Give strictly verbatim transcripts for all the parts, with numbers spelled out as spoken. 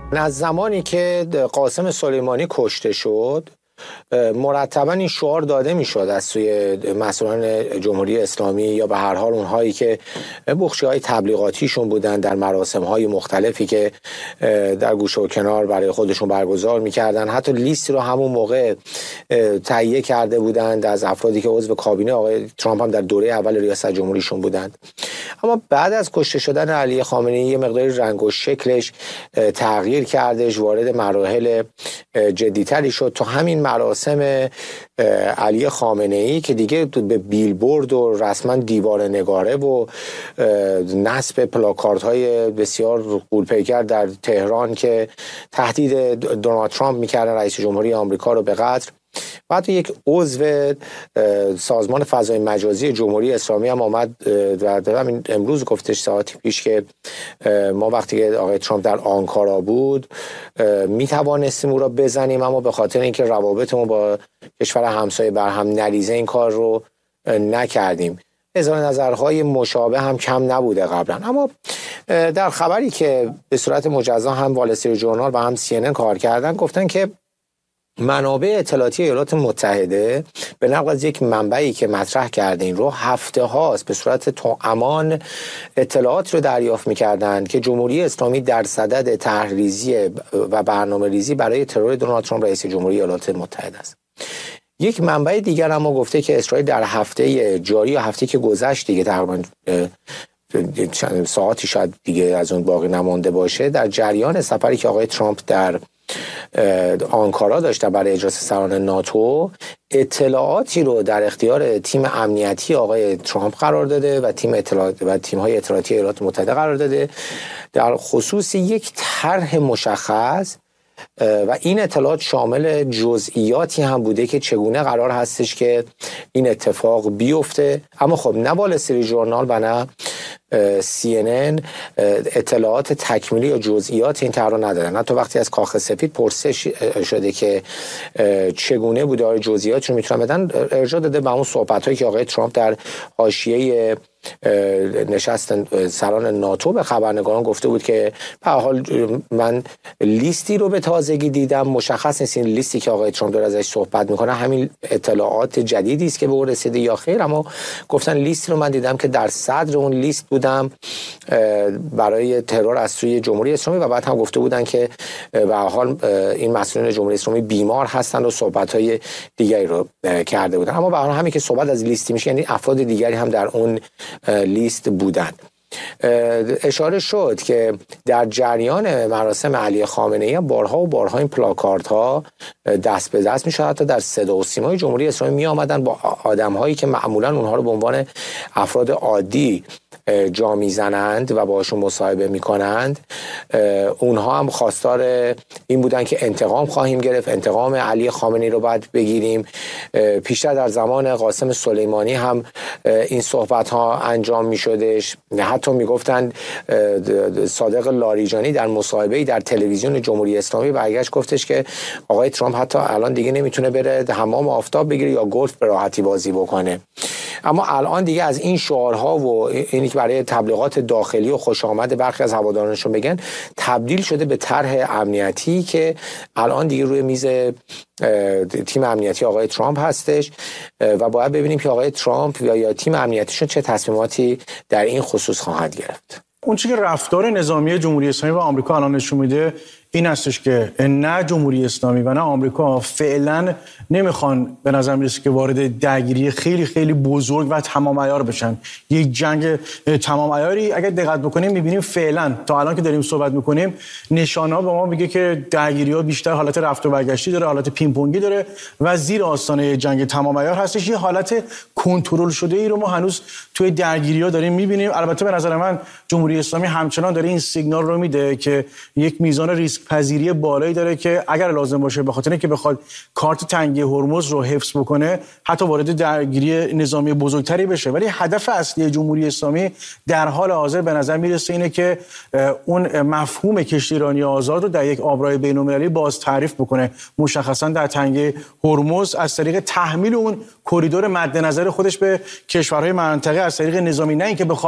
از زمانی که قاسم سلیمانی کشته شد مرتبا این شعار داده میشد از سوی مسئولان جمهوری اسلامی یا به هر حال اونهایی که بخشی‌های تبلیغاتیشون بودن در مراسم‌های مختلفی که در گوشه و کنار برای خودشون برگزار می‌کردن. حتی لیستی رو همون موقع تهیه کرده بودند از افرادی که عضو کابینه آقای ترامپ هم در دوره اول ریاست جمهوریشون بودند. اما بعد از کشته شدن علی خامنه‌ای یه مقدار رنگ و شکلش تغییر کردش، وارد مراحل جدی‌تری شد. تا همین مراسم علی خامنه‌ای که دیگه به بیلبورد و رسما دیوار نگاره و نصب پلاکاردهای بسیار غول‌پیکر در تهران که تهدید دونالد ترامپ می‌کردن رئیس جمهوری آمریکا رو به قتل، بعد یک عضو سازمان فضای مجازی جمهوری اسلامی هم آمد و همین امروز گفتش ساعتی پیش که ما وقتی که آقای ترامپ در آنکارا بود می توانستیم او را بزنیم، اما به خاطر اینکه روابطمون با کشور همسایه بر هم نریزه این کار رو نکردیم. اظهار نظرهای مشابه هم کم نبوده قبلا. اما در خبری که به صورت مجزا هم وال استریت ژورنال و هم سی ان ان کار کردن، گفتن که منابع اطلاعاتی ایالات متحده به نقل از یک منبعی که مطرح کرده این رو هفته هاست به صورت توامان اطلاعات رو دریافت می‌کردند که جمهوری اسلامی در صدد طرح‌ریزی و برنامه ریزی برای ترور دونالد ترامپ رئیس جمهوری ایالات متحده است. یک منبع دیگر هم گفته که اسرائیل در هفته جاری یا هفته که گذشت دیگه تقریباً چند ساعتی شاید دیگه از اون باقی نمانده باشه، در جریان سفری که آقای ترامپ در آنکارا داشته برای اجلاس سران ناتو اطلاعاتی رو در اختیار تیم امنیتی آقای ترامپ قرار داده و تیم اطلاعات و تیم‌های اطلاعاتی ایالات متحده قرار داده در خصوص یک طرح مشخص و این اطلاعات شامل جزئیاتی هم بوده که چگونه قرار هستش که این اتفاق بیفته. اما خب نه وال استریت ژورنال و نه سی ان ان اطلاعات تکمیلی یا جزئیات این طرح رو ندادن. حتی وقتی از کاخ سفید پرسش شده که چگونه بوده، آیا جزئیات رو میتونن بدن، ارجاع داده به اون صحبت‌هایی که آقای ترامپ در حاشیه نشست سران ناتو به خبرنگاران گفته بود که به هر حال من لیستی رو به تازگی دیدم، مشخص نیست این لیستی که آقای ترامپ داره ازش صحبت میکنه همین اطلاعات جدیدی است که به او رسیده یا خیر، اما گفتن لیستی رو من دیدم که در صدر اون لیست بودم برای ترور از سوی جمهوری اسلامی و بعد هم گفته بودن که به هر حال این مسئولین جمهوری اسلامی بیمار هستند و صحبت‌های دیگری رو کرده بودن. اما به هر حال همین که صحبت از لیستی میشه یعنی افراد دیگری هم در اون لیست بودن. اشاره شد که در جریان مراسم علی خامنه‌ای بارها و بارها این پلاکاردها دست به دست میشد، حتی در صدا و سیمای جمهوری اسلامی می آمدن با آدم‌هایی که معمولاً اونها رو به عنوان افراد عادی جا میزنند و باشون مصاحبه میکنند. اونها هم خواستار این بودن که انتقام خواهیم گرفت، انتقام علی خامنه‌ای رو باید بگیریم. پیشتر در زمان قاسم سلیمانی هم این صحبت ها انجام میشدش. حتی میگفتن صادق لاریجانی در مصاحبه‌ای در تلویزیون جمهوری اسلامی برگشت گفتش که آقای ترامپ حتی الان دیگه نمیتونه بره حمام آفتاب بگیره یا گلف به راحتی بازی بکنه. اما الان دیگه از این شعارها و اینی که برای تبلیغات داخلی و خوش آمد برخی از هوادارانشون بگن تبدیل شده به طرح امنیتی که الان دیگه روی میز تیم امنیتی آقای ترامپ هستش و باید ببینیم که آقای ترامپ یا یا تیم امنیتیشون چه تصمیماتی در این خصوص خواهد گرفت. اون چیزی که رفتار نظامی جمهوری اسلامی و آمریکا الان نشون میده این هستش که نه جمهوری اسلامی و نه آمریکا فعلا نمیخوان به نظر میرسه که وارد درگیری خیلی خیلی بزرگ و تمام عیار بشن. یک جنگ تمام عیاری اگر دقت بکنیم میبینیم فعلا تا الان که داریم صحبت میکنیم نشانه‌ها به ما میگه که درگیری‌ها بیشتر حالت رفت و برگشتی داره، حالت پینگ پونگی داره و زیر آستانه جنگ تمام عیار هستش. یه حالت کنترل شده ای رو ما هنوز توی درگیری‌ها داریم میبینیم. البته به نظر من جمهوری اسلامی همچنان داره این سیگنال رو میده که یک میزان ریسک پذیری بالایی داره که اگر لازم باشه به خاطر اینکه بخواد کارت تنگی هرمز رو حفظ بکنه حتی وارد درگیری نظامی بزرگتری بشه. ولی هدف اصلی جمهوری اسلامی در حال حاضر به نظر میرسه اینه که اون مفهوم کشتی ایرانی آزاد رو در یک آبراهای بین‌المللی باز تعریف بکنه، مشخصا در تنگه هرمز از طریق تحمیل اون کریدور مد نظر خودش به کشورهای منطقه از طریق نظامی، نه اینکه بخواد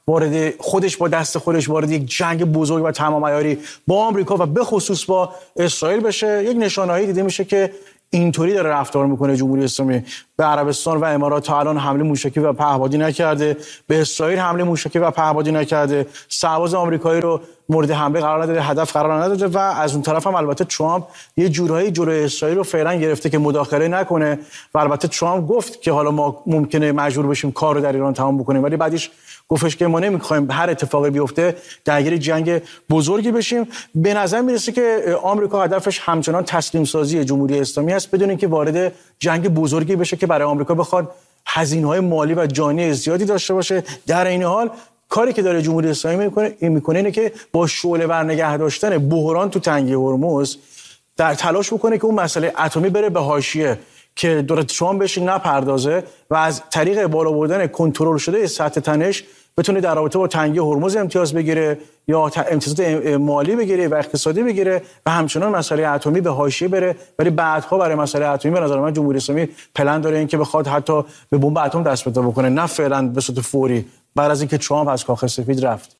وارد خودش با دست خودش وارد یک جنگ بزرگ و تمام عیاری با آمریکا و به خصوص با اسرائیل بشه. یک نشانه‌ای دیده میشه که اینطوری داره رفتار میکنه جمهوری اسلامی. به عربستان و امارات تا الان حمله موشکی و پهپادی نکرده، به اسرائیل حمله موشکی و پهپادی نکرده، سرباز آمریکایی رو مورد حمله قرار نداده، هدف قرار نداده و از اون طرف هم البته ترامپ یه جورایی جلوی اسرائیل رو فعلا گرفته که مداخله نکنه و البته ترامپ گفت که حالا ما ممکنه مجبور بشیم کار رو در ایران تمام بکنیم، ولی بعدش گفتش که ما نمیخوایم هر اتفاقی بیفته درگیر جنگ بزرگی بشیم. به نظر میرسه که آمریکا هدفش همچنان تسلیم سازی جمهوری اسلامی است بدون اینکه وارد جنگ بزرگی بشه که برای آمریکا بخواد هزینه‌های مالی و جانی زیادی داشته باشه. در این حال کاری که داره جمهوری اسلامی میکنه این میکنه اینه که با شعله‌ور نگه داشتن بحران تو تنگه هرمز در تلاش بکنه که اون مسئله اتمی بره به حاشیه، که دولت ترامپ بهش نپردازه و از طریق بالا بردن کنترل شده سطح تنش بتونه در رابطه با تنگه هرمز امتیاز بگیره یا امتیازات مالی بگیره و اقتصادی بگیره و همچنان مسئله اتمی به حاشیه بره. ولی بعدها برای مسئله اتمی به نظر من جمهوری اسلامی پلن داره اینکه بخواد حتی به بمب اتم دست پیدا بکنه، نه فعلا به صورت فوری بعد از اینکه ترامپ از کاخ سفید رفت.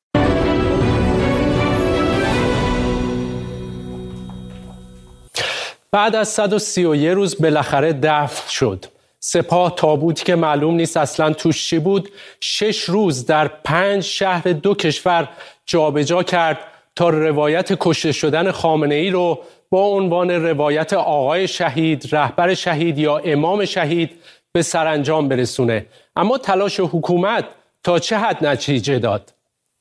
بعد از صد و سی و یک روز بالاخره دفن شد. سپاه تابوتی که معلوم نیست اصلا توش چی بود شش روز در پنج شهر دو کشور جابجا کرد تا روایت کشته شدن خامنه‌ای رو با عنوان روایت آقای شهید، رهبر شهید یا امام شهید به سرانجام برسونه. اما تلاش حکومت تا چه حد نتیجه داد؟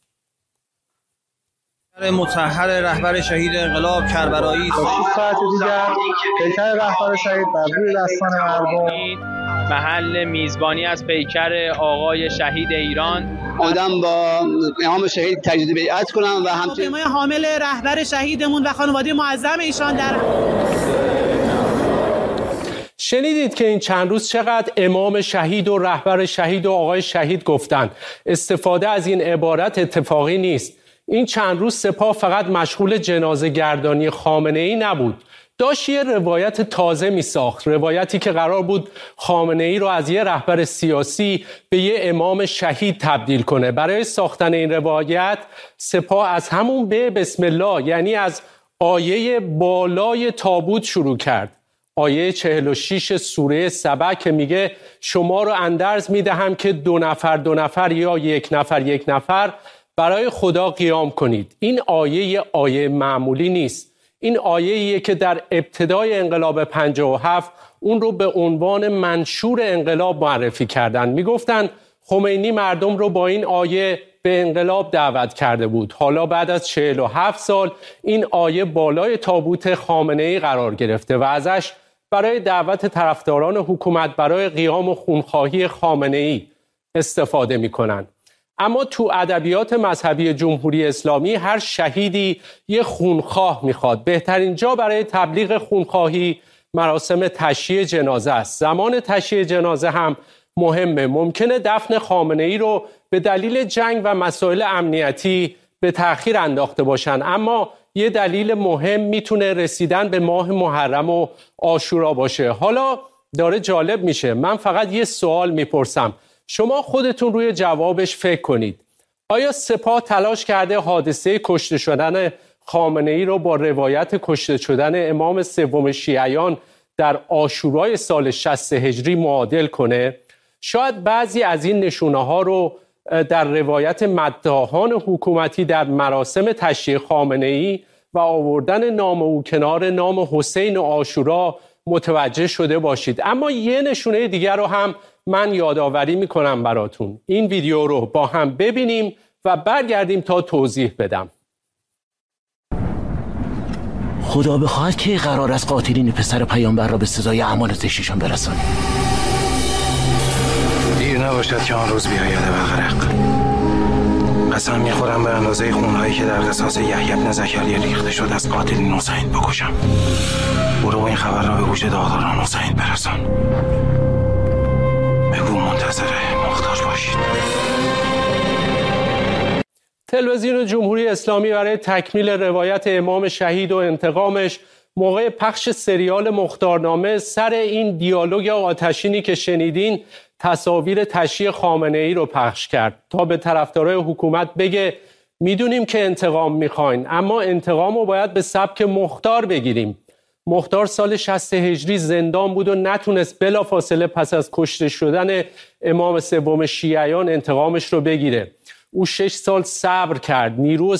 مطهر رهبر شهید انقلاب کربلایی شش ساعت دیگر پیکر رهبر شهید بر روی دستان مردم محل میزبانی از پیکر آقای شهید ایران آدم با امام شهید تجدید بیعت کنم و همچنین حامل رهبر شهیدمون و خانواده معظم ایشان در شنیدید که این چند روز چقدر امام شهید و رهبر شهید و آقای شهید گفتن. استفاده از این عبارت اتفاقی نیست. این چند روز سپاه فقط مشغول جنازه گردانی خامنه‌ای نبود، داشت یه روایت تازه می ساخت، روایتی که قرار بود خامنه‌ای رو از یه رهبر سیاسی به یه امام شهید تبدیل کنه. برای ساختن این روایت سپاه از همون به بسم الله، یعنی از آیه بالای تابوت شروع کرد، آیه چهل و شش سوره سبع که میگه شما رو اندرز میدهم که دو نفر دو نفر یا یک نفر یک نفر برای خدا قیام کنید. این آیه یه آیه معمولی نیست. این آیه‌ایه که در ابتدای انقلاب پنجاه و هفت اون رو به عنوان منشور انقلاب معرفی کردن. میگفتن خمینی مردم رو با این آیه به انقلاب دعوت کرده بود. حالا بعد از چهل و هفت سال این آیه بالای تابوت خامنه‌ای قرار گرفته و ازش برای دعوت طرفداران حکومت برای قیام و خونخواهی خامنه‌ای استفاده می‌کنن. اما تو ادبیات مذهبی جمهوری اسلامی هر شهیدی یه خونخواه میخواد. بهترین جا برای تبلیغ خونخواهی مراسم تشییع جنازه است. زمان تشییع جنازه هم مهمه. ممکنه دفن خامنه‌ای رو به دلیل جنگ و مسائل امنیتی به تأخیر انداخته باشن، اما یه دلیل مهم میتونه رسیدن به ماه محرم و عاشورا باشه. حالا داره جالب میشه. من فقط یه سوال میپرسم، شما خودتون روی جوابش فکر کنید. آیا سپاه تلاش کرده حادثه کشته شدن خامنه‌ای رو با روایت کشته شدن امام سوم شیعیان در عاشورای سال شصت هجری معادل کنه؟ شاید بعضی از این نشونه‌ها رو در روایت مداحان حکومتی در مراسم تشییع خامنه‌ای و آوردن نام او کنار نام حسین و عاشورا متوجه شده باشید. اما یه نشونه دیگر رو هم من یادآوری میکنم براتون. این ویدیو رو با هم ببینیم و برگردیم تا توضیح بدم. خدا بخواهد که قرار از قاتلین پسر پیامبر را به سزای اعمال زشتشان برسانیم. دیر نباشد که آن روز بیاید و غرق. قسم میخورم به اندازه خونهایی که در قصاص یحیی بن زکریا ریخته شد از قاتلین حسین بکشم. برو این خبر را به گوش داداران حسین برسان. بگو منتظر مختار باشید. تلویزیون جمهوری اسلامی برای تکمیل روایت امام شهید و انتقامش موقع پخش سریال مختارنامه سر این دیالوگ آتشینی که شنیدین تصاویر تشییع خامنه ای رو پخش کرد تا به طرفدارای حکومت بگه میدونیم که انتقام میخواین، اما انتقام رو باید به سبک مختار بگیریم. مختار سال شصت هجری زندان بود و نتونست بلافاصله پس از کشته شدن امام سوم شیعیان انتقامش رو بگیره. او شش سال صبر کرد، نیرو